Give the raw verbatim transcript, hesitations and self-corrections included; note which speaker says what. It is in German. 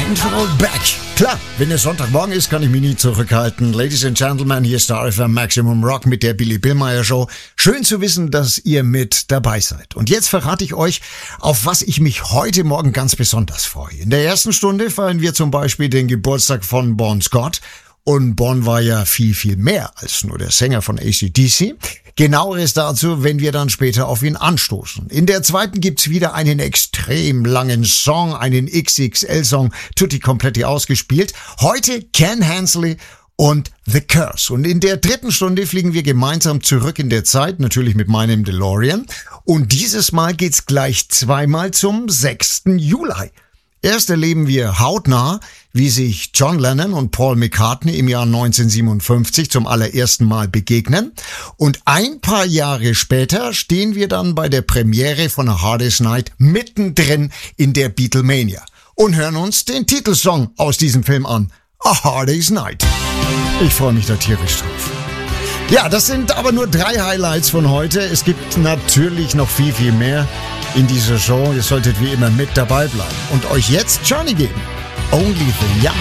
Speaker 1: Intro back. Klar, wenn es Sonntagmorgen ist, kann ich mich nie zurückhalten. Ladies and Gentlemen, hier ist Star F M Maximum Rock mit der Billy Billmeyer Show. Schön zu wissen, dass ihr mit dabei seid. Und jetzt verrate ich euch, auf was ich mich heute Morgen ganz besonders freue. In der ersten Stunde feiern wir zum Beispiel den Geburtstag von Bon Scott. Und Bon war ja viel, viel mehr als nur der Sänger von A C D C. Genaueres dazu, wenn wir dann später auf ihn anstoßen. In der zweiten gibt's wieder einen extrem langen Song, einen X X L-Song, tutti kompletti ausgespielt. Heute Ken Hensley und The Curse. Und in der dritten Stunde fliegen wir gemeinsam zurück in der Zeit, natürlich mit meinem DeLorean. Und dieses Mal geht's gleich zweimal zum sechsten Juli. Erst erleben wir hautnah, wie sich John Lennon und Paul McCartney im Jahr neunzehnhundertsiebenundfünfzig zum allerersten Mal begegnen. Und ein paar Jahre später stehen wir dann bei der Premiere von A Hard Day's Night mittendrin in der Beatlemania und hören uns den Titelsong aus diesem Film an, A Hard Day's Night. Ich freue mich da tierisch drauf. Ja, das sind aber nur drei Highlights von heute. Es gibt natürlich noch viel, viel mehr in dieser Show. Ihr solltet wie immer mit dabei bleiben und euch jetzt Johnny geben. Only the Young.